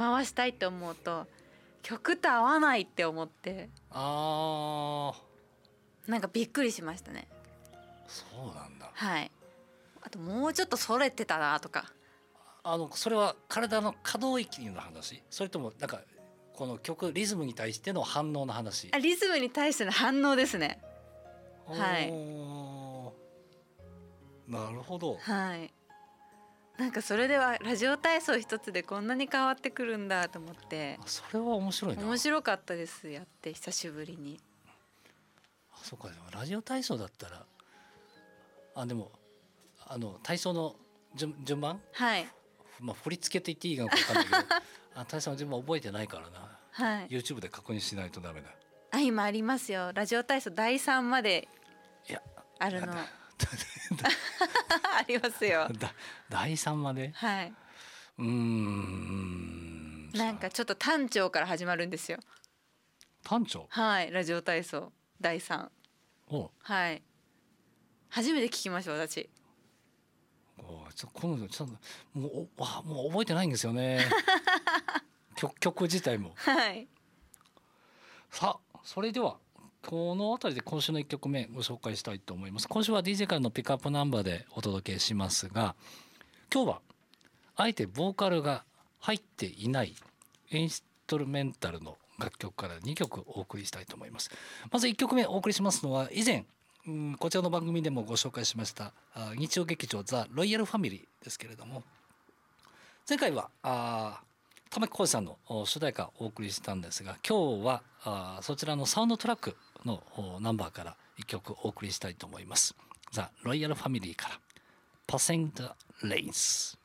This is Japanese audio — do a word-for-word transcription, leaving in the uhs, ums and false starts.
回したいって思うと曲と合わないって思って、 あーなんかびっくりしましたね。 そうなんだ。 はい。あともうちょっとそれてたなとか。 あのそれは体の可動域の話、それともなんかこの曲リズムに対しての反応の話？ あ、リズムに対しての反応ですね。はい。 なるほど。 はい。なんかそれではラジオ体操一つでこんなに変わってくるんだと思って。 それは面白いな。 面白かったです。やって久しぶりに。 あ、そうか。でもラジオ体操だったら、あ、でもあの体操の順、順番、 はい、 まあ、振り付けと言っていいか分かんないけどあ、体操の順番覚えてないからな、 はい、 YouTube で確認しないとダメだ。 あ、今ありますよ。ラジオ体操だいさんまであるの。ありますよ。 だだいさんまで。 はい。 うーん。 なんかちょっと単調から始まるんですよ。 単調。 はい。ラジオ体操だいさん。 お。 はい。初めて聞きました私。 お、ちょっと今度ちょっともうわもう覚えてないんですよね。曲曲自体も。 はい。 さあ、それではこの辺りで今週のいっきょくめご紹介したいと思います。今週は ディージェー からのピックアップナンバーでお届けしますが、今日はあえてボーカルが入っていないインストルメンタルの楽曲からにきょくお送りしたいと思います。まずいっきょくめお送りしますのは、以前、うん、こちらの番組でもご紹介しました日曜劇場ザ・ロイヤルファミリーですけれども、前回はあ玉置浩二さんの主題歌をお送りしたんですが、今日はあそちらのサウンドトラックのナンバーからいっきょくお送りしたいと思います。ザ・ロイヤルファミリーから Passing the Lanes。